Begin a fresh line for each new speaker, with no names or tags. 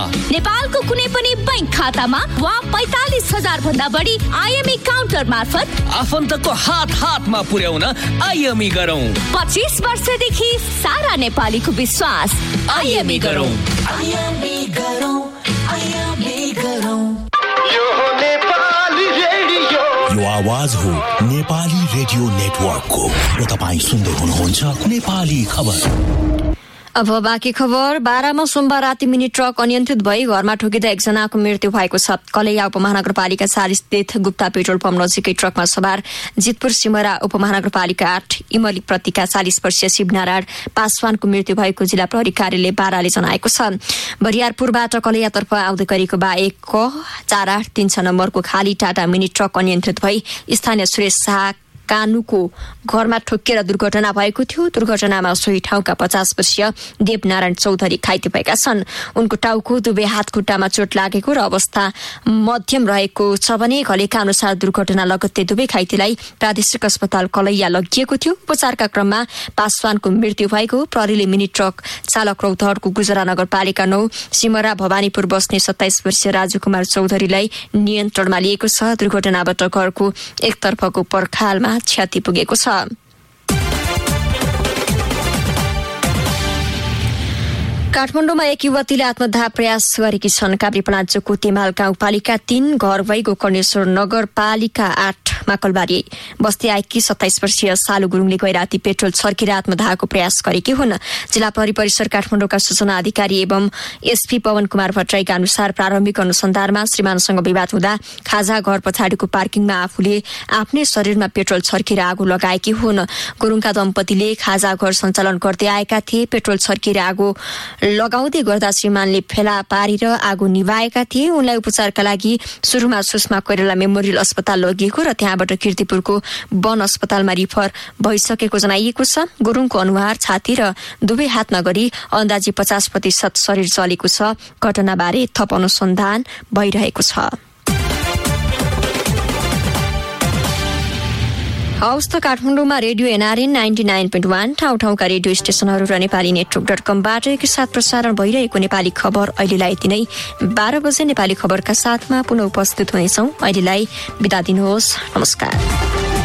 नेपालको कुनै पनि बैंक खातामा वा 45,000 भन्दा बढी आइएमई काउन्टर मार्फत
आफन्तको हातमा पुर्याउन आइएमई गरौँ।
25 वर्षदेखि सारा नेपालीको विश्वास। आइएमई गरौँ।
यो आवाज हो नेपाली रेडियो नेटवर्कको र तपाईं सुन्दै हुनुहुन्छ नेपाली खबर।
अब बाँकी खबर। 12 मा सोमबार राति मिनी ट्रक अनियन्त्रित भई घरमा ठोकिँदा एकजनाको मृत्यु भएको छ। कलैया उपमहानगरपालिका 4 स्थित गुप्ता पेट्रोल पम्प नजिकै ट्रकमा सवार जितपुर सिमरा उपमहानगरपालिका 8 इमली प्रतिका 40 वर्षीय शिवनारायण पासवानको मृत्यु भएको जिल्ला प्रहरी कार्यालय बाराले जनाएको छ। बरियारपुरबाट कलैयातर्फ आउँदै गरेको बाइक 4836 नम्बरको खाली टाटा मिनी ट्रक अनियन्त्रित भई स्थानीय सुरेश शाह कानुको घरमा ठोकिएर दुर्घटना भएको थियो। दुर्घटनामा सोही ठाउँका 50 वर्षीय देवनारायण चौधरी घाइते भएका छन्। उनको टाउको दुवै हात खुट्टामा चोट लागेको र अवस्था मध्यम रहेको छ भने घलेका अनुसार दुर्घटना लगत्तै दुवै घाइतेलाई प्रादेशिक अस्पताल कलैया लगिएको थियो। उपचारका क्रममा पासवानको मृत्यु भएको। प्रहरीले मिनी ट्रक चालक रौतहटको गुजरा नगरपालिका 9 सिमरा भवानीपुर बस्ने 27 वर्षीय राजु कुमार चौधरीलाई नियन्त्रणमा लिएको छ। दुर्घटनाबाट घरको एकतर्फको पर्खालमा क्षति पुगेको छ। काठमाडौँमा एक युवतीले आत्मदाह प्रयास गरेकी छन्। काभ्रेपनाञ्चोकको तेमाल गाउँपालिका 3 घर भई गोकर्णेश्वर नगरपालिका 8 माकलबारी बस्ती आएकी 27 वर्षीय सालु गुरुङले गैराती पेट्रोल छर्केर आत्मदाहको प्रयास गरेकी हुन्। जिल्ला प्रहरी परिसर काठमाडौँका सूचना अधिकारी एवं एसपी पवन कुमार भट्टराईका अनुसार प्रारम्भिक अनुसन्धानमा श्रीमानसँग विवाद हुँदा खाजा घर पछाडिको पार्किङमा आफूले आफ्नै शरीरमा पेट्रोल छर्केर आगो लगाएकी हुन्। गुरुङका दम्पतिले खाजा घर सञ्चालन गर्दै आएका थिए। पेट्रोल छर्केर आगो लगाउँदै गर्दा श्रीमानले फेला पारेर आगो निभाएका थिए। उनलाई उपचारका लागि सुरुमा सुषमा कोइराला मेमोरियल अस्पताल लगिएको र त्यहाँबाट कीर्तिपुरको वन अस्पतालमा रिफर भइसकेको जनाइएको छ। गुरुङको अनुहार, छाती र दुवै हात नगरी अन्दाजी 50% शरीर जलेको छ। घटनाबारे थप अनुसन्धान भइरहेको छ। हौस् त काठमाडौँमा रेडियो एनआरएन 99.1 ठाउँ ठाउँका रेडियो स्टेशनहरू र नेपाली नेटवर्क.com-बाट एकसाथ प्रसारण भइरहेको नेपाली खबर अहिलेलाई यति नै। 12 बजे नेपाली खबरका साथमा पुनः उपस्थित हुनेछौँ। अहिलेलाई बिदा दिनुहोस्। नमस्कार।